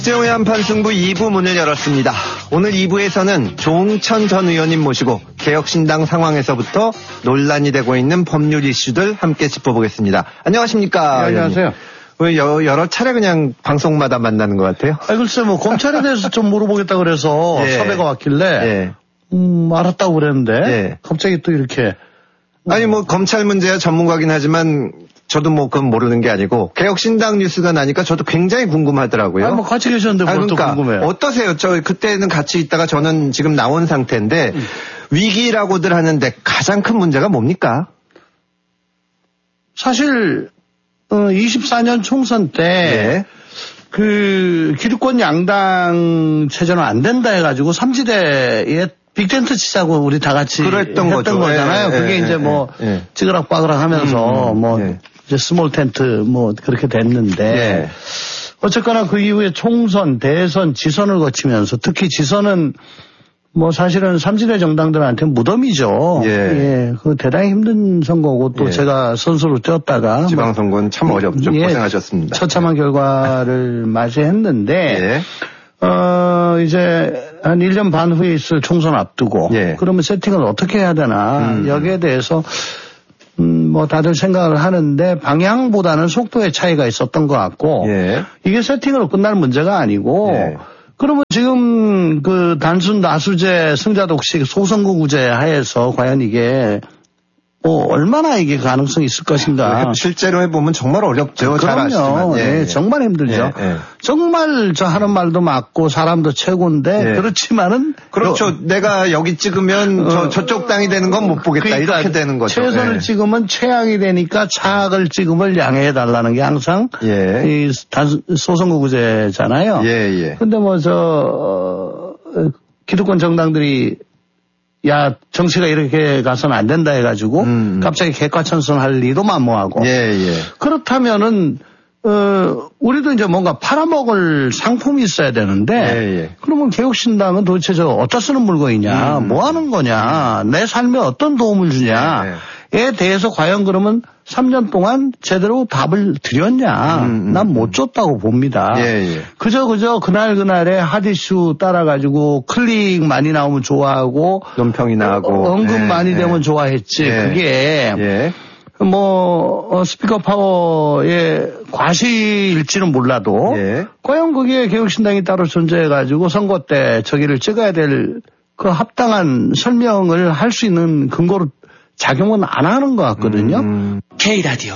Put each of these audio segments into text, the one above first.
최재호의 한판 승부 2부 문을 열었습니다. 오늘 2부에서는 조응천 전 의원님 모시고 개혁신당 상황에서부터 논란이 되고 있는 법률 이슈들 함께 짚어보겠습니다. 안녕하십니까? 네, 안녕하세요. 왜 여러 차례 그냥 방송마다 만나는 것 같아요? 글쎄 검찰에 대해서 좀 물어보겠다 그래서 예. 섭외가 왔길래 알았다고 그랬는데 예. 갑자기 또 이렇게 아니 검찰 문제야 전문가긴 하지만 저도 그건 모르는 게 아니고 개혁신당 뉴스가 나니까 저도 굉장히 궁금하더라고요. 같이 계셨는데 뭘 또 그러니까 궁금해요. 어떠세요? 저 그때는 같이 있다가 저는 지금 나온 상태인데 위기라고들 하는데 가장 큰 문제가 뭡니까? 사실 24년 총선 때 기득권 양당 체제는 안 된다 해가지고 삼지대에 빅텐트 치자고 우리 다 같이 그랬던 했던 거잖아요. 그게 이제 찌그락빠그락 하면서 이제 스몰 텐트 그렇게 됐는데 어쨌거나 그 이후에 총선, 대선, 지선을 거치면서 특히 지선은 사실은 삼지대 정당들한테 무덤이죠. 그 대단히 힘든 선거고 또 제가 선수로 뛰었다가 지방선거는 참 어렵죠. 고생하셨습니다. 처참한 결과를 맞이했는데 이제 한 1년 반 후에 있을 총선 앞두고 그러면 세팅을 어떻게 해야 되나 여기에 대해서 다들 생각을 하는데 방향보다는 속도의 차이가 있었던 것 같고 이게 세팅으로 끝날 문제가 아니고 그러면 지금 단순 다수제 승자독식 소선거구제 하에서 과연 이게 얼마나 이게 가능성이 있을 것인가. 실제로 해보면 정말 어렵죠. 잘 아시지만. 정말 힘들죠. 정말 저 하는 말도 맞고 사람도 최고인데 그렇지만은. 그렇죠. 내가 여기 찍으면 저쪽 땅이 되는 건 못 보겠다. 그러니까 이렇게 되는 거죠. 최선을 찍으면 최악이 되니까 차악을 찍음을 양해해달라는 게 항상 이 소선거구제잖아요. 근데 기득권 정당들이 정치가 이렇게 가서는 안 된다 해가지고 갑자기 개과천선할 리도 만무하고 그렇다면은 우리도 이제 뭔가 팔아먹을 상품이 있어야 되는데 그러면 개혁신당은 도대체 어디다 쓰는 물건이냐 뭐 하는 거냐 내 삶에 어떤 도움을 주냐에 대해서 과연 그러면 3년 동안 제대로 답을 드렸냐 난 못 줬다고 봅니다. 그저 그날의 핫이슈 따라가지고 클릭 많이 나오면 좋아하고 논평이 나고 언급 많이 되면 좋아했지 그게 스피커 파워의 과시일지는 몰라도 과연 그게 개혁신당이 따로 존재해가지고 선거 때 저기를 찍어야 될 그 합당한 설명을 할 수 있는 근거로 작용은 안 하는 것 같거든요. K라디오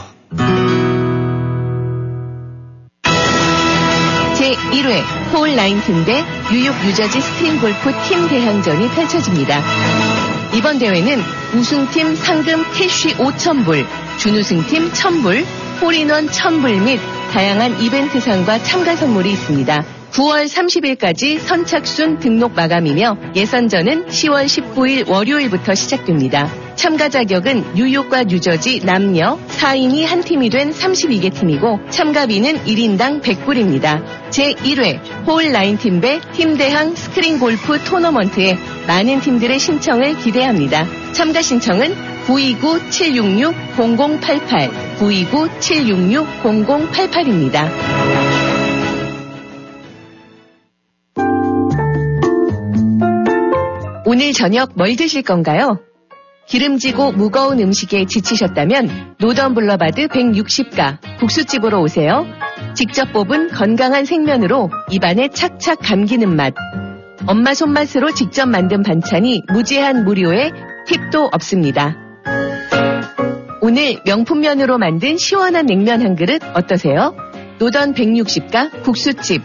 제1회 폴19 대 뉴욕 유저지 스크린 골프 팀 대항전이 펼쳐집니다. 이번 대회는 우승팀 상금 캐시 5,000불, 준우승팀 1,000불, 홀인원 1,000불 및 다양한 이벤트상과 참가 선물이 있습니다. 9월 30일까지 선착순 등록 마감이며 예선전은 10월 19일 월요일부터 시작됩니다. 참가 자격은 뉴욕과 뉴저지 남녀 4인이 한 팀이 된 32개 팀이고 참가비는 1인당 100불입니다. 제1회 폴19 대 팀대항 스크린 골프 토너먼트에 많은 팀들의 신청을 기대합니다. 참가 신청은 929-766-0088, 929-766-0088입니다. 오늘 저녁 뭘 드실 건가요? 기름지고 무거운 음식에 지치셨다면 노던 블러바드 160가 국수집으로 오세요. 직접 뽑은 건강한 생면으로 입안에 착착 감기는 맛. 엄마 손맛으로 직접 만든 반찬이 무제한 무료에 팁도 없습니다. 오늘 명품면으로 만든 시원한 냉면 한 그릇 어떠세요? 노던 160가 국수집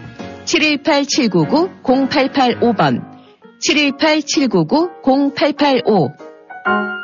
718-799-0885번 718-799-0885